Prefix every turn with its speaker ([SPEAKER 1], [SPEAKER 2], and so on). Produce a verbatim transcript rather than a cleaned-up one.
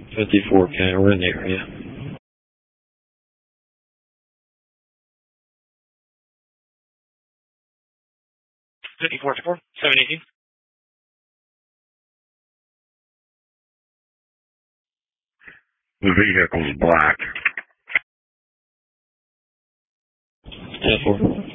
[SPEAKER 1] fifty-four K, we're in the area.
[SPEAKER 2] fifty-four, fifty-four, seven eighteen.
[SPEAKER 3] The vehicle's black.
[SPEAKER 1] ten four.